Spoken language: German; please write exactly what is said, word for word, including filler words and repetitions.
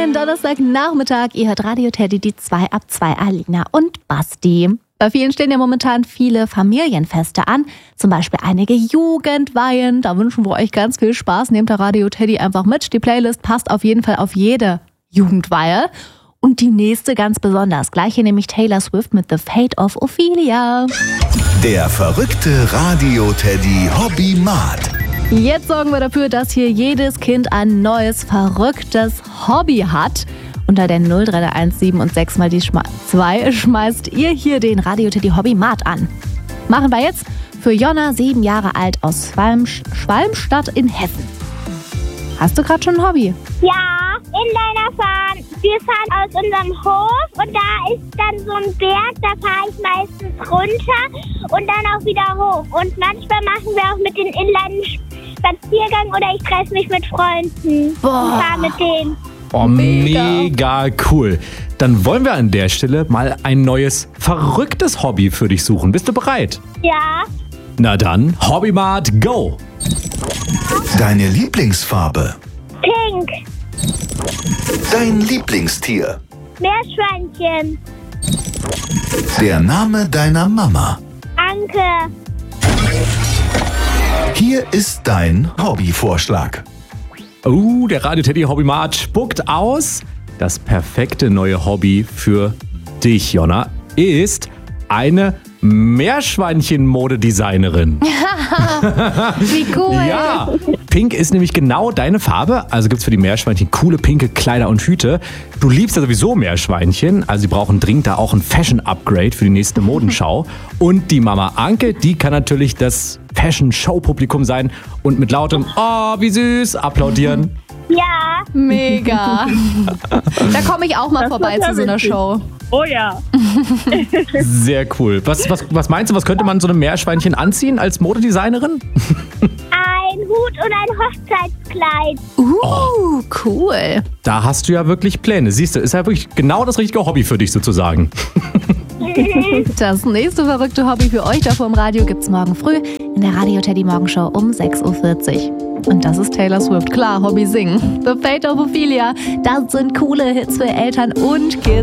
Wunderschönen Donnerstagnachmittag. Ihr hört Radio Teddy, die zwei ab zwei, Alina und Basti. Bei vielen stehen ja momentan viele Familienfeste an, zum Beispiel einige Jugendweihen. Da wünschen wir euch ganz viel Spaß. Nehmt der Radio Teddy einfach mit. Die Playlist passt auf jeden Fall auf jede Jugendweihe. Und die nächste ganz besonders. Gleich hier nämlich Taylor Swift mit The Fate of Ophelia. Der verrückte Radio Teddy Hobbymat. Jetzt sorgen wir dafür, dass hier jedes Kind ein neues, verrücktes Hobby hat. Unter der null drei eins sieben und sechs mal die zwei schmeißt ihr hier den Radio Teddy Hobbymat an. Machen wir jetzt für Jonna, sieben Jahre alt, aus Schwalm, Schwalmstadt in Hessen. Hast du gerade schon ein Hobby? Ja, Inliner fahren. Wir fahren aus unserem Hof und da ist dann so ein Berg, da fahre ich meistens runter und dann auch wieder hoch. Und manchmal machen wir auch mit den Inlinern Spaziergang oder ich treffe mich mit Freunden Boah. und fahre mit denen. Oh, mega. mega cool. Dann wollen wir an der Stelle mal ein neues, verrücktes Hobby für dich suchen. Bist du bereit? Ja. Na dann, Hobbymat, go! Deine Lieblingsfarbe. Pink. Dein Lieblingstier. Meerschweinchen. Der Name deiner Mama. Anke. Hier ist dein Hobbyvorschlag. Oh, der Radio Teddy Hobbymat spuckt aus. Das perfekte neue Hobby für dich, Jonna, ist eine Meerschweinchen-Modedesignerin. Wie cool. Ja, Pink ist nämlich genau deine Farbe. Also gibt's für die Meerschweinchen coole pinke Kleider und Hüte. Du liebst ja sowieso Meerschweinchen. Also sie brauchen dringend da auch ein Fashion-Upgrade für die nächste Modenschau. Und die Mama Anke, die kann natürlich das Fashion-Show-Publikum sein und mit lautem "Oh, wie süß" applaudieren. Ja. Mega. Da komme ich auch mal Das vorbei wird ja zu so einer witzig. Show. Oh ja. Sehr cool. Was, was, was meinst du, was könnte man so einem Meerschweinchen anziehen als Modedesignerin? Ein Hut und ein Hochzeitskleid. Uh, cool. Da hast du ja wirklich Pläne. Siehst du, ist ja wirklich genau das richtige Hobby für dich sozusagen. Das nächste verrückte Hobby für euch da vom Radio gibt's morgen früh in der Radio Teddy Morgenshow um sechs Uhr vierzig. Und das ist Taylor Swift. Klar, Hobby singen. The Fate of Ophelia. Das sind coole Hits für Eltern und Kids.